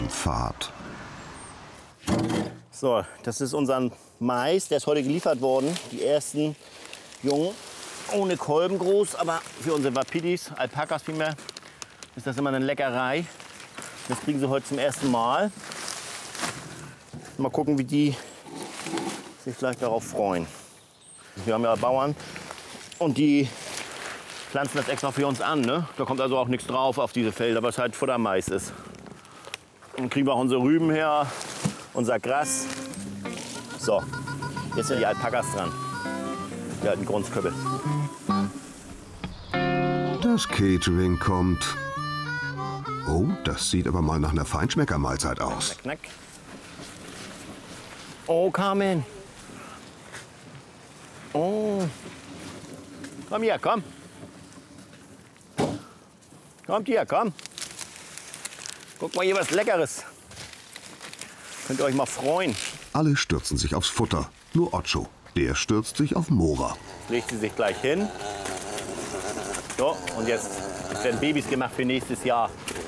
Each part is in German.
frischen Fahrt. So, das ist unser Mais, der ist heute geliefert worden. Die ersten Jungen, ohne Kolben groß, aber für unsere Wapidis, Alpakas vielmehr, ist das immer eine Leckerei. Das kriegen sie heute zum ersten Mal. Mal gucken, wie die sich gleich darauf freuen. Wir haben ja Bauern und die pflanzen das extra für uns an. Ne? Da kommt also auch nichts drauf auf diese Felder, was halt Futtermais ist. Dann kriegen wir auch unsere Rüben her, unser Gras. So, jetzt sind die Alpakas dran. Die alten Grundköppel. Das Catering kommt. Oh, das sieht aber mal nach einer Feinschmeckermahlzeit aus. Knack, knack. Oh, Carmen. Oh. Komm hier, komm. Kommt hier, komm. Guck mal hier was Leckeres. Könnt ihr euch mal freuen. Alle stürzen sich aufs Futter. Nur Ocho, der stürzt sich auf Mora. Legt sie sich gleich hin. So, und jetzt werden Babys gemacht für nächstes Jahr.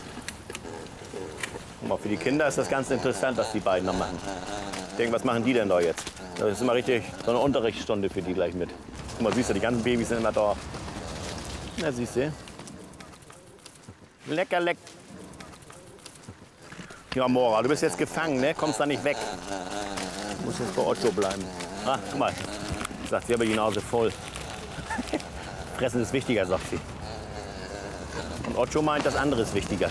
Guck mal, für die Kinder ist das ganz interessant, was die beiden da machen. Ich denke, was machen die denn da jetzt? Das ist immer richtig so eine Unterrichtsstunde für die gleich mit. Guck mal, siehst du, die ganzen Babys sind immer da. Na, siehst du. Lecker, leck. Ja, Mora, du bist jetzt gefangen, ne? Kommst da nicht weg. Du musst jetzt bei Ocho bleiben. Ah, guck mal. Sagt sie aber die Nase voll. Fressen ist wichtiger, sagt sie. Und Ocho meint, das andere ist wichtiger.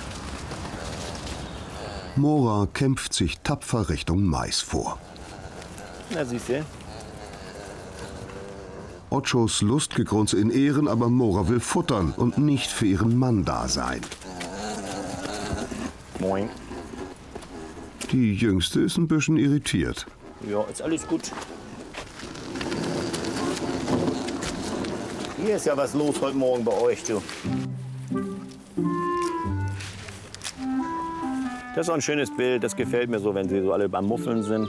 Mora kämpft sich tapfer Richtung Mais vor. Na, siehst du. Ochos Lustgegrunze in Ehren, aber Mora will futtern und nicht für ihren Mann da sein. Moin. Die Jüngste ist ein bisschen irritiert. Ja, ist alles gut. Hier ist ja was los heute Morgen bei euch, du. Das ist auch ein schönes Bild, das gefällt mir so, wenn sie so alle beim Muffeln sind.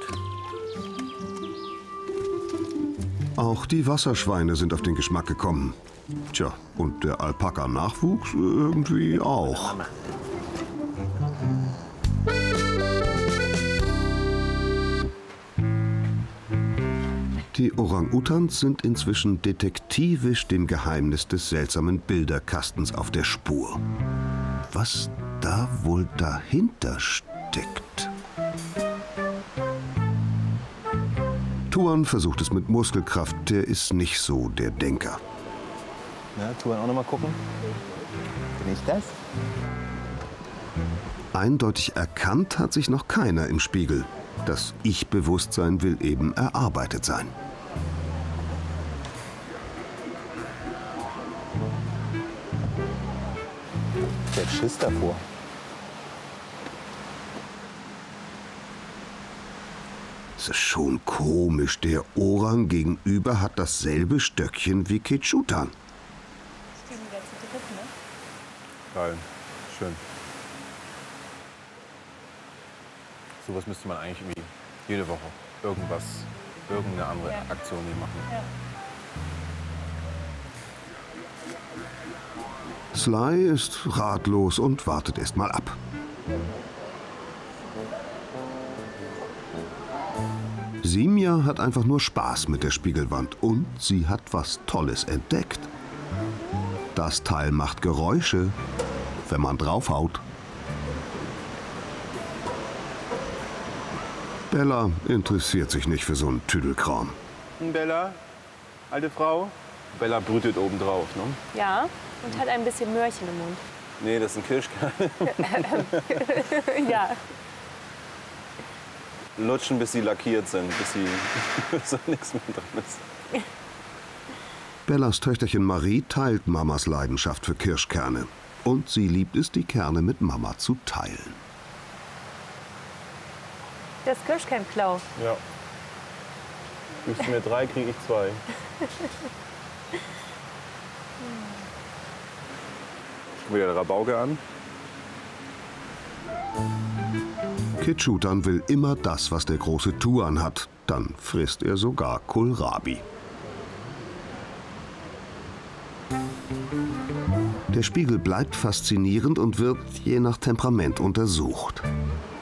Auch die Wasserschweine sind auf den Geschmack gekommen. Tja, und der Alpaka-Nachwuchs irgendwie auch. Die Orang-Utans sind inzwischen detektivisch dem Geheimnis des seltsamen Bilderkastens auf der Spur. Was da wohl dahinter steckt? Tuan versucht es mit Muskelkraft, der ist nicht so der Denker. Ja, Tuan auch noch mal gucken. Bin ich das? Eindeutig erkannt hat sich noch keiner im Spiegel. Das Ich-Bewusstsein will eben erarbeitet sein. Der hat Schiss davor. Es ist schon komisch, der Orang gegenüber hat dasselbe Stöckchen wie Kechutan. Geil, schön. Sowas müsste man eigentlich irgendwie jede Woche irgendeine andere Aktion hier machen. Ja. Sly ist ratlos und wartet erst mal ab. Simia hat einfach nur Spaß mit der Spiegelwand und sie hat was Tolles entdeckt. Das Teil macht Geräusche, wenn man draufhaut. Bella interessiert sich nicht für so einen Tüdelkram. Bella, alte Frau. Bella brütet oben drauf, ne? Ja, und hat ein bisschen Möhrchen im Mund. Nee, das sind Kirschkerne. Ja. Lutschen, bis sie lackiert sind, bis so nichts mehr dran ist. Bellas Töchterchen Marie teilt Mamas Leidenschaft für Kirschkerne. Und sie liebt es, die Kerne mit Mama zu teilen. Das Kirschkernklau. Ja. Gibst du mir 3, kriege ich 2. Guck wieder der Rabauke an. Kechutan will immer das, was der große Tuan hat. Dann frisst er sogar Kohlrabi. Der Spiegel bleibt faszinierend und wird je nach Temperament untersucht.